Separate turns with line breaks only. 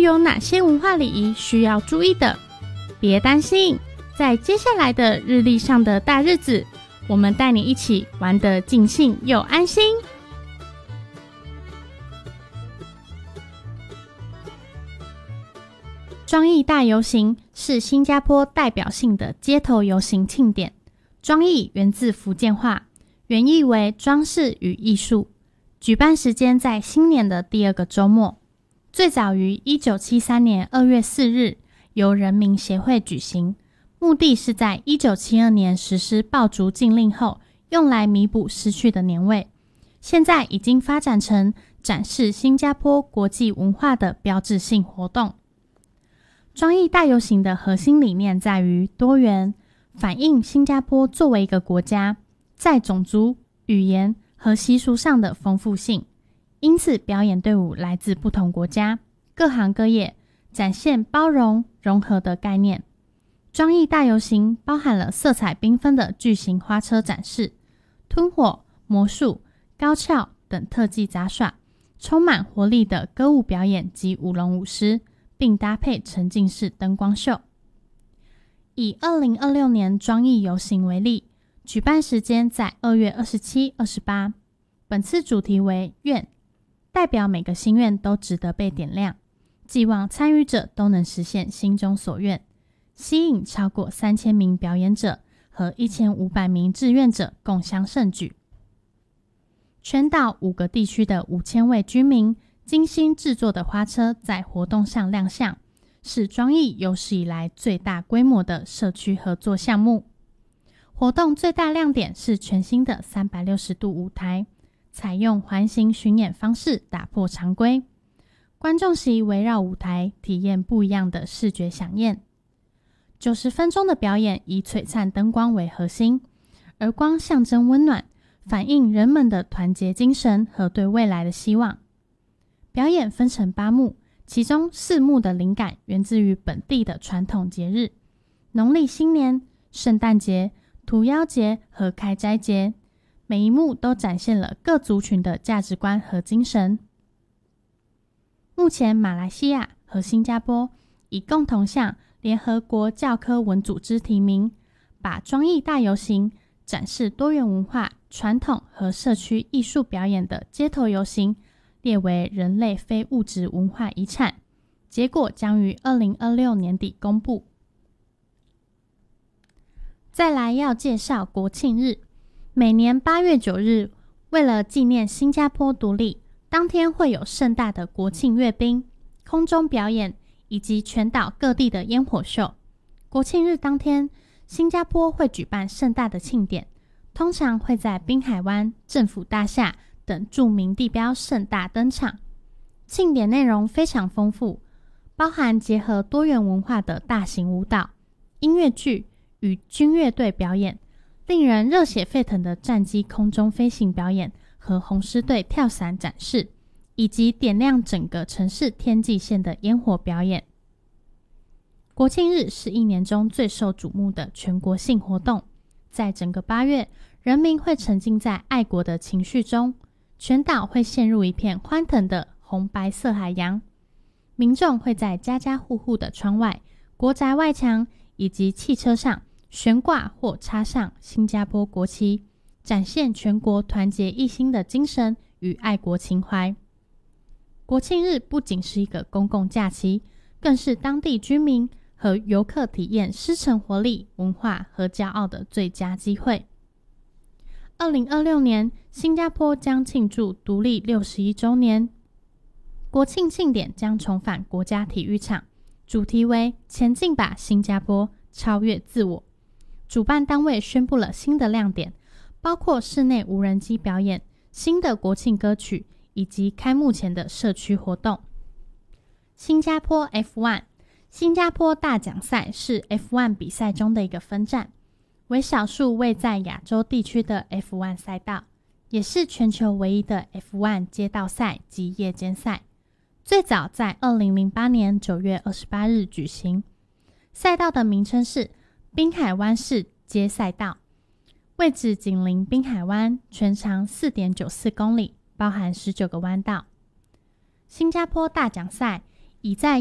有哪些文化礼仪需要注意的？别担心，在接下来的日历上的大日子，我们带你一起玩得尽兴又安心。庄艺大游行是新加坡代表性的街头游行庆典。庄艺源自福建话，原意为装饰与艺术，举办时间在新年的第2个周末。最早于1973年2月4日由人民协会举行，目的是在1972年实施爆竹禁令后，用来弥补失去的年味。现在已经发展成展示新加坡国际文化的标志性活动。庄艺大游行的核心理念在于多元，反映新加坡作为一个国家，在种族、语言和习俗上的丰富性，因此表演队伍来自不同国家、各行各业，展现包容、融合的概念。庄艺大游行包含了色彩缤纷的巨型花车展示、吞火、魔术、高跷等特技杂耍，充满活力的歌舞表演及舞龙舞狮，并搭配沉浸式灯光秀。以2026年庄艺游行为例，举办时间在2月27、28，本次主题为愿，代表每个心愿都值得被点亮，寄望参与者都能实现心中所愿，吸引超过3000名表演者和1500名志愿者共襄盛举。全岛5个地区的5000位居民精心制作的花车在活动上亮相，是庄艺有史以来最大规模的社区合作项目。活动最大亮点是全新的360度舞台，采用环形巡演方式打破常规，观众席围绕舞台体验不一样的视觉飨宴。90分钟的表演以璀璨灯光为核心，而光象征温暖，反映人们的团结精神和对未来的希望。表演分成8幕，其中4幕的灵感源自于本地的传统节日，农历新年、圣诞节、屠妖节和开斋节，每一幕都展现了各族群的价值观和精神。目前马来西亚和新加坡已共同向联合国教科文组织提名，把庄艺大游行展示多元文化、传统和社区艺术表演的街头游行列为人类非物质文化遗产，结果将于2026年底公布。再来要介绍国庆日，每年8月9日，为了纪念新加坡独立，当天会有盛大的国庆阅兵、空中表演以及全岛各地的烟火秀。国庆日当天，新加坡会举办盛大的庆典，通常会在滨海湾、政府大厦等著名地标盛大登场。庆典内容非常丰富，包含结合多元文化的大型舞蹈、音乐剧与军乐队表演，令人热血沸腾的战机空中飞行表演和红狮队跳伞展示，以及点亮整个城市天际线的烟火表演。国庆日是一年中最受瞩目的全国性活动，在整个8月，人民会沉浸在爱国的情绪中，全岛会陷入一片欢腾的红白色海洋。民众会在家家户户的窗外、国宅外墙以及汽车上悬挂或插上新加坡国旗，展现全国团结一心的精神与爱国情怀。国庆日不仅是一个公共假期，更是当地居民和游客体验狮城活力、文化和骄傲的最佳机会。2026年，新加坡将庆祝独立61周年，国庆庆典将重返国家体育场，主题为前进吧新加坡，超越自我。主办单位宣布了新的亮点，包括室内无人机表演、新的国庆歌曲以及开幕前的社区活动。新加坡 F1 新加坡大奖赛是 F1 比赛中的一个分站，为少数位在亚洲地区的 F1 赛道，也是全球唯一的 F1 街道赛及夜间赛。最早在2008年9月28日举行。赛道的名称是滨海湾市街赛道，位置紧邻滨海湾，全长 4.94 公里，包含19个弯道。新加坡大奖赛以在